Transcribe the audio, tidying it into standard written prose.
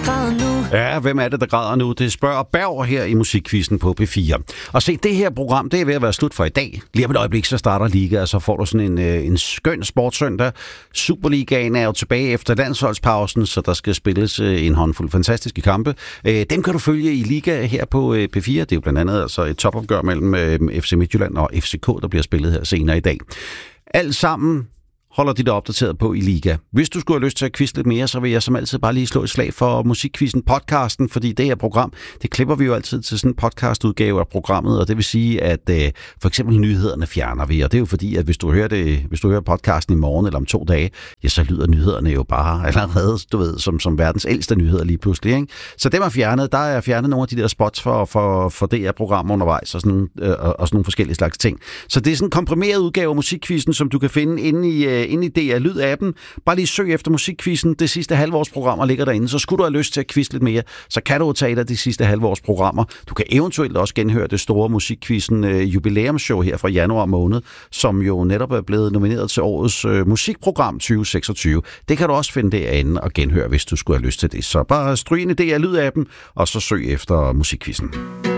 græder nu? Ja, hvem er det, der græder nu? Det spørger Berg her i Musikquizzen på P4. Og se, det her program, det er ved at være slut for i dag. Lige om et øjeblik, så starter Liga, og så får du sådan en skøn sportssøndag. Superligaen er jo tilbage efter landsholdspausen, så der skal spilles en håndfuld fantastiske kampe. Dem kan du følge i Liga her på P4. Det er jo blandt andet altså et topopgør mellem FC Midtjylland og FCK, der bliver spillet her senere i dag. Alt sammen holder de dig opdateret på i Liga. Hvis du skulle have lyst til at quizze lidt mere, så vil jeg som altid bare lige slå et slag for Musikquizzen podcasten, fordi det her program, det klipper vi jo altid til sådan en podcastudgave af programmet, og det vil sige, at for eksempel nyhederne fjerner vi, og det er jo fordi, at hvis du hører podcasten i morgen eller om 2 dage, ja, så lyder nyhederne jo bare allerede, du ved, som verdens ældste nyheder lige pludselig, ikke? Så dem er fjernet. Der er fjernet nogle af de der spots for DR-programmer undervejs og sådan nogle forskellige slags ting. Så det er sådan en komprimeret udgave af Musikquizzen, som du kan finde inde i DR Lyd-appen. Bare lige søg efter Musikquizzen. Det sidste halvårsprogrammer ligger derinde. Så skulle du have lyst til at quizze lidt mere, så kan du tage dig de sidste halvårsprogrammer. Du kan eventuelt også genhøre det store Musikquizzen jubilæumsshow her fra januar måned, som jo netop er blevet nomineret til årets musikprogram 2026. Det kan du også finde derinde og genhøre, hvis du skulle have lyst til det. Så bare stryg ind i DR Lyd-appen, og så søg efter Musikquizzen.